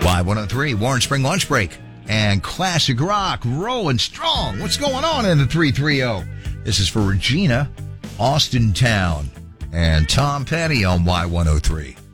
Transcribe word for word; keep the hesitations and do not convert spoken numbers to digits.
Y one oh three, Warren Spring Lunch Break. And classic rock rolling strong. What's going on in the three three zero? This is for Regina, Austin Town, and Tom Petty on Y one oh three.